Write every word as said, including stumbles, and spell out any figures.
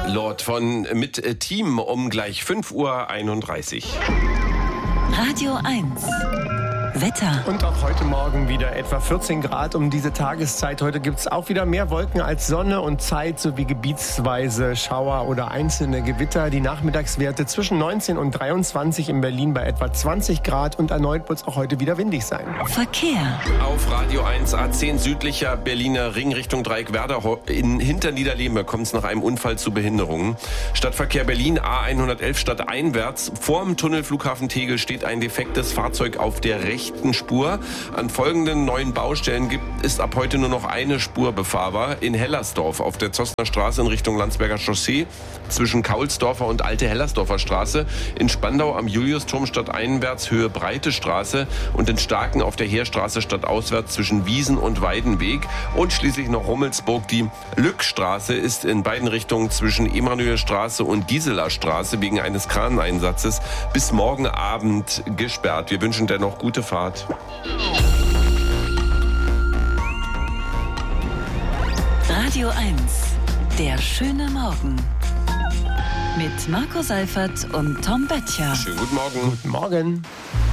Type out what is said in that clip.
Lord von mit äh, Team um gleich fünf Uhr einunddreißig. Radio eins. Wetter. Und auch heute Morgen wieder etwa vierzehn Grad um diese Tageszeit. Heute gibt es auch wieder mehr Wolken als Sonne und Zeit sowie gebietsweise Schauer oder einzelne Gewitter. Die Nachmittagswerte zwischen neunzehn und dreiundzwanzig in Berlin bei etwa zwanzig Grad und erneut wird es auch heute wieder windig sein. Verkehr. Auf Radio eins A zehn südlicher Berliner Ring Richtung Dreieckwerder. In Hinterniederlehme kommt es nach einem Unfall zu Behinderungen. Stadtverkehr Berlin A hundertelf stadteinwärts. Vor dem Tunnel Flughafen Tegel steht ein defektes Fahrzeug auf der rechten Spur. An folgenden neuen Baustellen gibt es ab heute nur noch eine Spur befahrbar. In Hellersdorf auf der Zostner Straße in Richtung Landsberger Chaussee zwischen Kaulsdorfer und Alte Hellersdorfer Straße. In Spandau am Juliusturm stadteinwärts Höhe Breite Straße und in Starken auf der Heerstraße stadtauswärts zwischen Wiesen und Weidenweg. Und schließlich noch Rummelsburg. Die Lückstraße ist in beiden Richtungen zwischen Emanuelstraße und Gisela Straße wegen eines Kraneinsatzes bis morgen Abend gesperrt. Wir wünschen dennoch gute Fahrt. Radio eins. Der schöne Morgen. Mit Marco Seifert und Tom Böttcher. Schönen guten Morgen. Guten Morgen.